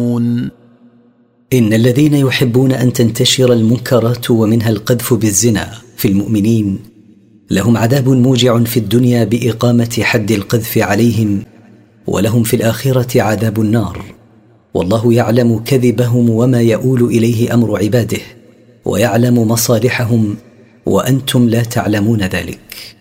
إن الذين يحبون أن تنتشر المنكرات ومنها القذف بالزنا في المؤمنين لهم عذاب موجع في الدنيا بإقامة حد القذف عليهم، ولهم في الآخرة عذاب النار. والله يعلم كذبهم وما يؤول إليه أمر عباده، ويعلم مصالحهم وأنتم لا تعلمون ذلك.